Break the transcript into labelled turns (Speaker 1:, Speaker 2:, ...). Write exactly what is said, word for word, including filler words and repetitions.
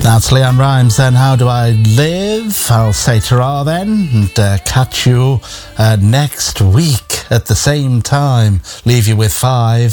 Speaker 1: That's Leanne Rimes. Then How Do I Live? I'll say ta-ra then, and uh, catch you uh, next week at the same time. Leave you with five.